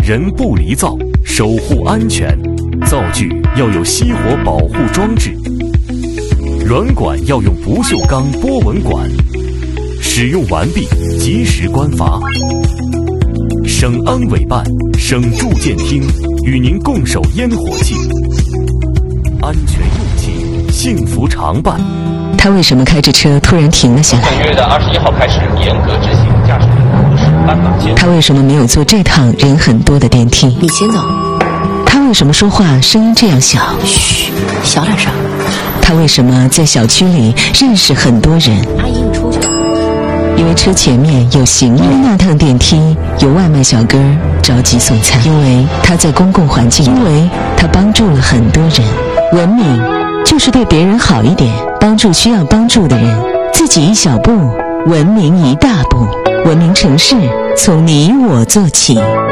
人不离灶，守护安全。灶具要有熄火保护装置，软管要用不锈钢波纹管。使用完毕及时关阀。省安委办、省住建厅与您共守烟火气，安全用气，幸福常伴。 他为什么开着车突然停了下来？ 本月的21号开始严格执行驾驶员的实斑马线。 他为什么没有坐这趟人很多的电梯？ 你先走。 他为什么说话声音这样小？ 嘘，小点声。 他为什么在小区里认识很多人？ 阿姨，你出去。 因为车前面有行人，那趟电梯有外卖小哥着急送餐，因为他在公共环境，因为他帮助了很多人。文明就是对别人好一点，帮助需要帮助的人，自己一小步，文明一大步。文明城市从你我做起。